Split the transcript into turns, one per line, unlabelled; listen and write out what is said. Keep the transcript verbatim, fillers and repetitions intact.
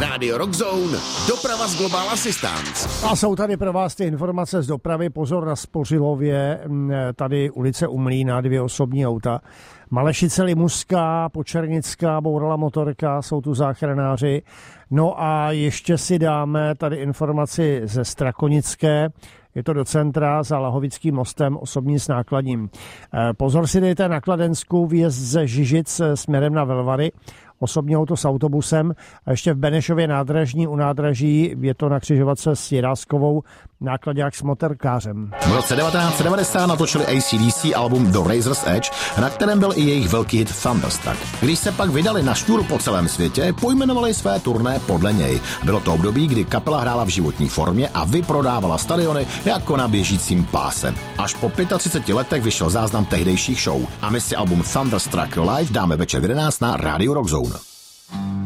Radio Rockzone, doprava z Global Assistance.
A jsou tady pro vás ty informace z dopravy. Pozor na Spořilově, tady ulice U Mlýna, dvě osobní auta. Malešice Limuská, Počernická, bourala motorka, jsou tu záchranáři. No a ještě si dáme tady informaci ze Strakonické. Je to do centra za Lahovickým mostem, osobní s nákladním. Pozor si dejte na Kladensku, výjezd ze Žižic směrem na Velvary. Osobní auto s autobusem a ještě v Benešově nádražní u nádraží je to na křižovatce s Jiráskovou, nákladák s motorkářem.
V roce devatenáct set devadesát natočili A C D C album The Razor's Edge, na kterém byl i jejich velký hit Thunderstruck. Když se pak vydali na šňůru po celém světě, pojmenovali své turné podle něj. Bylo to období, kdy kapela hrála v životní formě a vyprodávala stadiony jako na běžícím páse. Až po třiceti pěti letech vyšel záznam tehdejších show a my si album Thunderstruck live dáme večer v jedenáct na Radio Rockzone.